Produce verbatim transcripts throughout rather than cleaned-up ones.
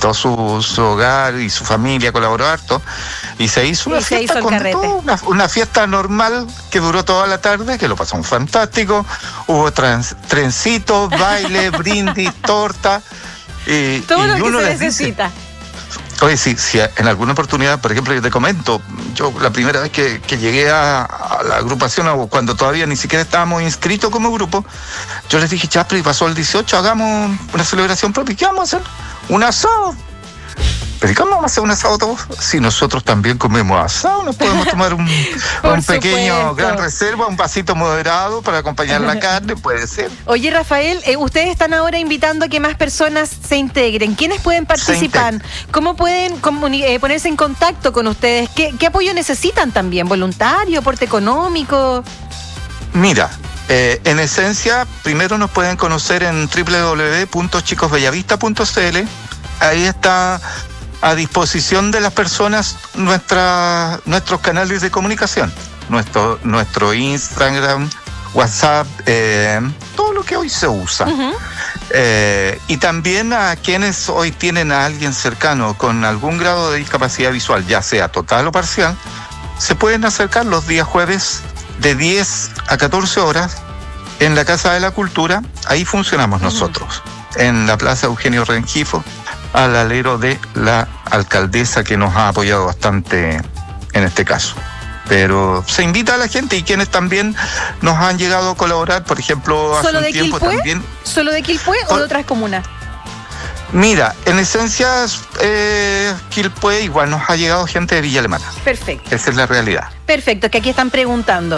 invitó su, su hogar y su familia, colaboró harto, y se hizo una y se fiesta hizo con el carrete. todo, una, una fiesta normal que duró toda la tarde, que lo pasamos fantástico. Hubo trans, trencitos, baile, brindis, torta. Y, todo y lo que uno se les necesita. Dice, oye, si, si en alguna oportunidad, por ejemplo, yo te comento, yo la primera vez que, que llegué a, a la agrupación, o cuando todavía ni siquiera estábamos inscritos como grupo, yo les dije, Chapri, pasó el dieciocho, hagamos una celebración propia. ¿Qué vamos a hacer? Un asado. Pero ¿cómo vamos a hacer un asado todos? Si nosotros también comemos asado, nos podemos tomar un, un pequeño gran reserva, un vasito moderado para acompañar la carne, puede ser. Oye, Rafael, eh, ustedes están ahora invitando a que más personas se integren. ¿Quiénes pueden participar? ¿Cómo pueden comuni- eh, ponerse en contacto con ustedes? ¿Qué, qué apoyo necesitan también? ¿Voluntario, aporte económico? Mira, eh, en esencia, primero nos pueden conocer en doble u doble u doble u punto chicos bellavista punto c l. Ahí está a disposición de las personas nuestra, nuestros canales de comunicación, nuestro, nuestro Instagram, WhatsApp, eh, todo lo que hoy se usa. Uh-huh. Eh, y también a quienes hoy tienen a alguien cercano con algún grado de discapacidad visual, ya sea total o parcial, se pueden acercar los días jueves de diez a catorce horas en la Casa de la Cultura. Ahí funcionamos uh-huh. nosotros, en la Plaza Eugenio Rengifo, al alero de la alcaldesa, que nos ha apoyado bastante en este caso. Pero se invita a la gente, y quienes también nos han llegado a colaborar, por ejemplo, hace un tiempo también. ¿Solo de Quilpué o de otras comunas? Mira, en esencia, eh, Quilpué igual nos ha llegado gente de Villa Alemana. Perfecto. Esa es la realidad. Perfecto, que aquí están preguntando.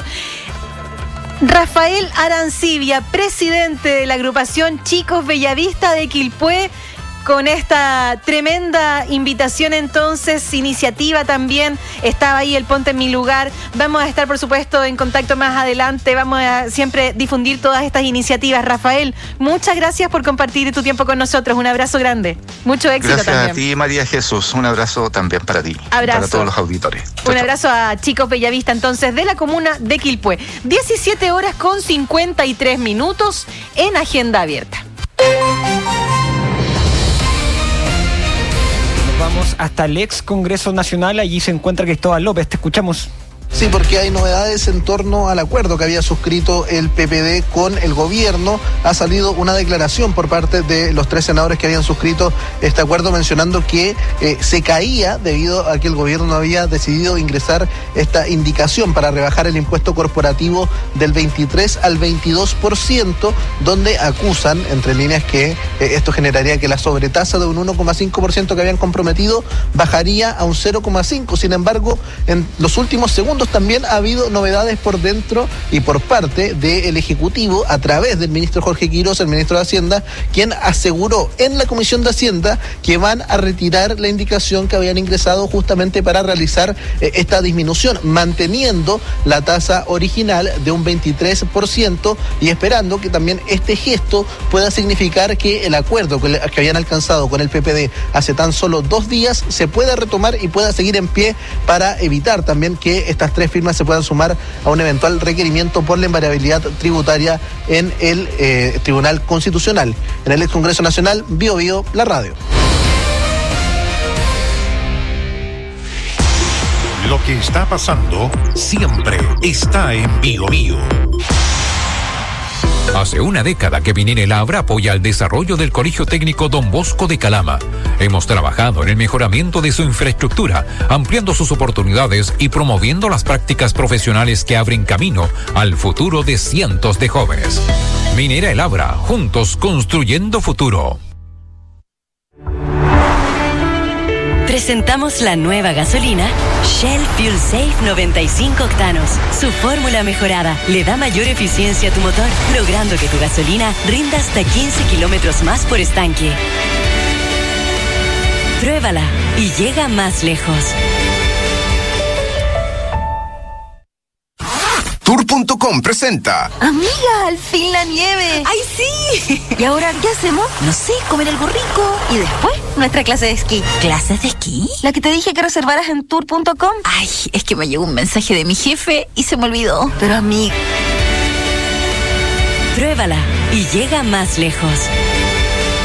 Rafael Arancibia, presidente de la agrupación Chicos Bellavista de Quilpué, con esta tremenda invitación, entonces, iniciativa también. Estaba ahí el Ponte en mi lugar. Vamos a estar, por supuesto, en contacto más adelante. Vamos a siempre difundir todas estas iniciativas. Rafael, muchas gracias por compartir tu tiempo con nosotros. Un abrazo grande. Mucho éxito gracias también. Gracias a ti, María Jesús. Un abrazo también para ti. Abrazo. Para todos los auditores. Un chau, abrazo chau. a Chicos Bellavista, entonces, de la comuna de Quilpué. diecisiete horas con cincuenta y tres minutos en Agenda Abierta. Vamos hasta el ex Congreso Nacional. Allí se encuentra Cristóbal López. Te escuchamos. Sí, porque hay novedades en torno al acuerdo que había suscrito el P P D con el gobierno. Ha salido una declaración por parte de los tres senadores que habían suscrito este acuerdo, mencionando que eh, se caía debido a que el gobierno había decidido ingresar esta indicación para rebajar el impuesto corporativo del veintitrés al veintidós por ciento, donde acusan, entre líneas, que eh, esto generaría que la sobretasa de un uno coma cinco por ciento que habían comprometido bajaría a un cero coma cinco por ciento. Sin embargo, en los últimos segundos también ha habido novedades por dentro y por parte del Ejecutivo a través del ministro Jorge Quiroz, el ministro de Hacienda, quien aseguró en la Comisión de Hacienda que van a retirar la indicación que habían ingresado justamente para realizar eh, esta disminución, manteniendo la tasa original de un veintitrés por ciento y esperando que también este gesto pueda significar que el acuerdo que, que habían alcanzado con el P P D hace tan solo dos días se pueda retomar y pueda seguir en pie para evitar también que estas tres firmas se puedan sumar a un eventual requerimiento por la invariabilidad tributaria en el eh, Tribunal Constitucional. En el ex Congreso Nacional, Bio Bio, la radio. Lo que está pasando siempre está en Bio Bio. Hace una década que Minera El Abra apoya el desarrollo del Colegio Técnico Don Bosco de Calama. Hemos trabajado en el mejoramiento de su infraestructura, ampliando sus oportunidades y promoviendo las prácticas profesionales que abren camino al futuro de cientos de jóvenes. Minera El Abra, juntos construyendo futuro. Presentamos la nueva gasolina Shell Fuel Safe noventa y cinco octanos. Su fórmula mejorada le da mayor eficiencia a tu motor, logrando que tu gasolina rinda hasta quince kilómetros más por estanque. Pruébala y llega más lejos. Tour punto com presenta. Amiga, al fin la nieve. ¡Ay, sí! ¿Y ahora qué hacemos? No sé, comer algo rico. Y después, nuestra clase de esquí. ¿Clases de esquí? La que te dije que reservaras en tour punto com. Ay, es que me llegó un mensaje de mi jefe y se me olvidó. Pero amiga, pruébala y llega más lejos.